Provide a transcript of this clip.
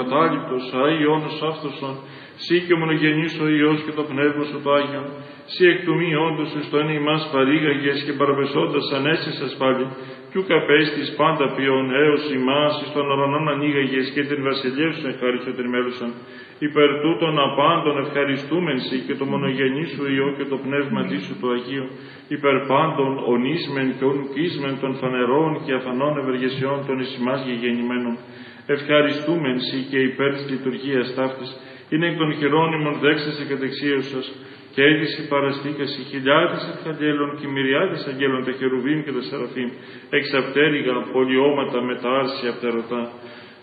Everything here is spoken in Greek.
ακατάληπτος, Άιόνος αύτωσον, Συ και μονογενής ο Υιός και το Πνεύμα σου το Άγιον, Συ εκ του μη όντως εις το εν ημάς παρήγαγες και παραπεσόντας ανέστησας πάλι, κι ουκ απέστης πάντα ποιον έως ημάς εις των ουρανών ανοίγαγες και την βασιλεία σου ευχάριστο την μέλουσαν. Υπέρ τούτων απάντων ευχαριστούμεν Συ και το μονογενή σου Υιό και το Πνεύμα σου το Αγίο, υπέρ πάντων ονίσμεν και ονκίσμεν των φανερών και αφανών ευεργεσιών των εις ημάς γεγεννημένων. Ευχαριστούμεν Συ και υπέρ της λειτουργίας ταύτης, είναι εκ των χειρόνιμων δέξασε και δεξίως σας, και έδειση παραστήκαση χιλιάδες αρχαγγέλων και μυριάδες αγγέλων τα χερουβίμ και τα σεραφείμ, εξαπτέρυγα πολιώματα με τα άρσια πτερωτά.